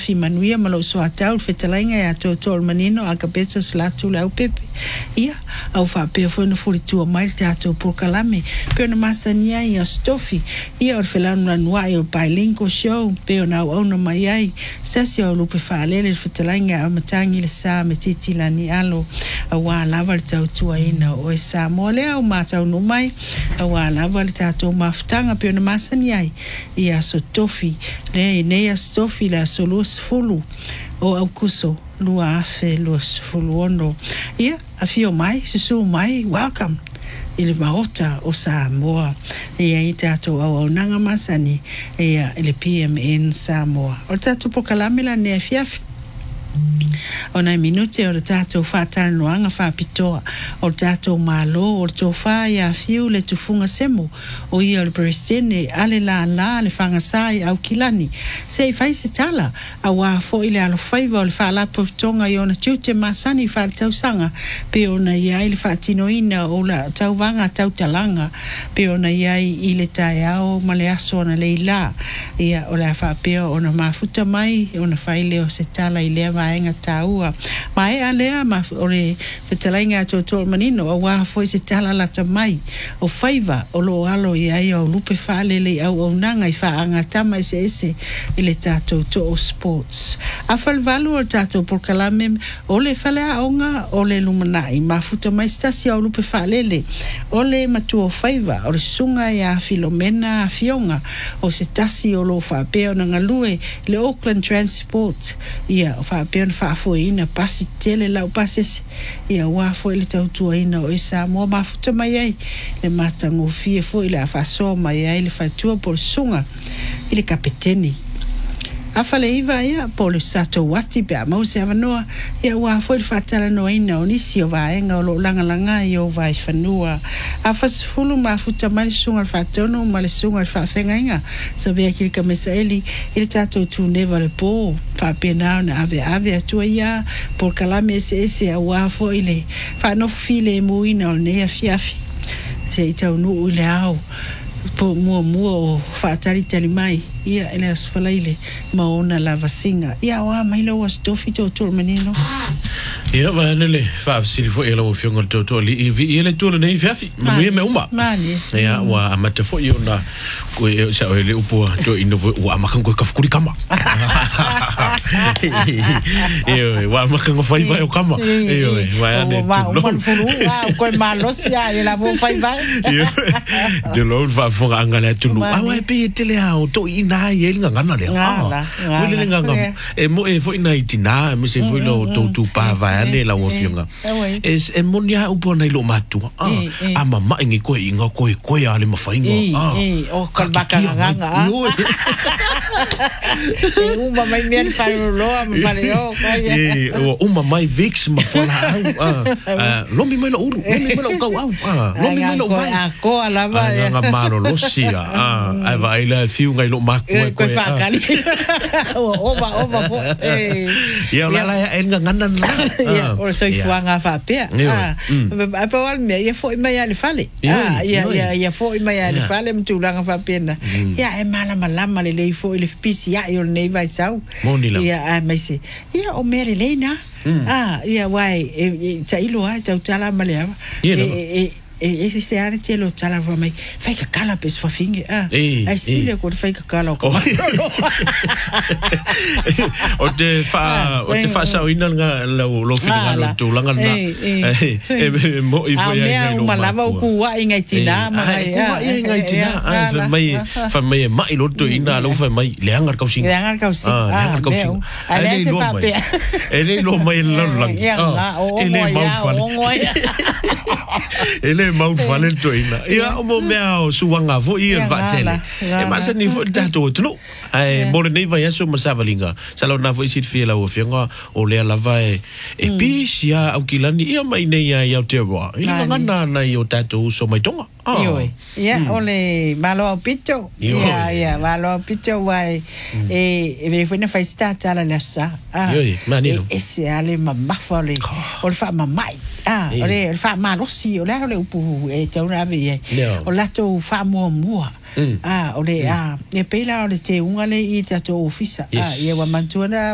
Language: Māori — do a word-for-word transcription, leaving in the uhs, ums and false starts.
fi manuia malo so atau fetalainga ya to tol manino a kapeto slatu lau pepe ia au fa pe fo no furi tu mai teatro por kalame pe na masania ia stofi ia or felano na nuai o bailinko show pe na au no mai ai stasio lupe fa lele fetalainga a matangi le sa me titi la ni alo a wa lava tau tua ina o sa mole au matau no mai a wa lava teatro maftanga pe na masania ia so tofi ne ne stofi la solos fulu o au kuso lua afe los fulu ono ia afio mai susu mai welcome ile maota o Samoa ia i tato au nanga masani ia ile P M N Samoa o tato po kalamela ne fiaf ona minute o tato fatana noanga fa pitoa o tato malo o to fa ya fiu le tufunga semo o ia le presidente ale la la le fanga sai au kilani sei fai se tala a wa fo ile alo faiva le fa la potonga i ona tute masani fa tau sanga pe ona ia ile fa tino ina o la tau vanga tau talanga pe ona ia ile tai ao male aso na leila ia o la fa pe ona mafuta mai ona fa ile o se tala ile vaenga taua mai alea ma ore petalainga to to manino o wa foi se tala la tamai o faiva o lo alo ia ia o lupe falele au o nanga i fa anga tama ese ese ile tato to sports a fal valu o tato por kalame o le fale aonga o le lumanai ma futa mai stasi o lupe falele o le matu o faiva o le sunga ia Filomena fionga o se tasi o lo fa peo na ngalue le Auckland Transport ia o fa peo fa foi ina pasi tele la pases ia wa foi le tau tua ina o isa mo ma futa mai ai le matango fie foi la fa so mai ai le fatua por sunga ile kapiteni afale iva ia polo sato wati pe mo se avanoa ia wa foi fatala no ina o nisi o vaenga o lo langa langa io vai fanua afas fulu ma futa mai sunga fatono ma le sunga fa fenga so ve aquele camisa ele ele tato tu neva le po fa pena na ave ave tu ia por calame ese ese a wa foi le fa no file mo ina o ne fiafi se tau no le au po mua mua o whaatari tali mai ia ele asfalaile maona lava singa ia wa mai lo was tofi to to menino ia va nele fa sili fo ela o fionga to to li vi ele to le fiafi ma me uma mani ia wa amata fo yo na ko sa ele upo to ino wa makan ko ka fukuri kama ia wa makan ko fai vai o kama ia wa ne to man fulu wa ko malos ia ela vo fai vai de lo va fo angala tu no awa pe tele ha to ina ele ngana le ngala ngala ngala e mo e fo ina itina me se fo lo to tu pa va ne la o fionga es e monia upo na lo matu a mama ngi ko inga ko ko ya le mafainga ah o kalbaka nganga e uma mai mer fare lo ma fare o e o uma mai vix ma fala ah lo mi mai lo uru lo mi mai lo ka au ah lo mi mai lo vai ko ala va nga maro lo sia ah ai vai la fiu ngai lo ma ko ko fa kali o ova ova e ya la la en nga ngana ya o so fuanga fa pe ah pa wal me ya foi mai ale fale ah ya ya ya foi mai ale fale mtu langa fa pena ya e mala malama le le foi le pisi ya yo nei vai sau ya a mai se ya o mere leina ah ya wai e tailo a tau tala male e e ese se ara telo tala va mai fai ka kala pes fa finge ah ai sile ko fai ka kala ko o te fa o te fa sa ina nga lo lo fina lo tu langa na e mo i foi ai no malava ku wa inga tina mai ku wa inga tina fa mai fa mai mai lo tu ina lo fa mai le hangar ka sing le hangar ka sing ah le hangar ka sing ale se fa pe ele lo mai lo langa ele mau fa ele mau fale to ina ia o mo mea o suanga vo i va tele e ma se ni vo tato tlo ai mo nei vai aso ma savalinga salo na vo i sit fiela o fianga o le lava e e pisia au kilani ia mai nei ia te wa ia ngana na io tato so mai tonga Io, ia ole malo pito, ia ia malo pito vai e e foi na festa tala la sa. Ah, manino. E se ale mamma fole. O fa mamma. Ah, ole fa malo si, ole ole upu e te una ve. O la to fa mo mo. Ah, ole ah, e pela ole te unga le i te to ofisa. Ah, ia wa mantuana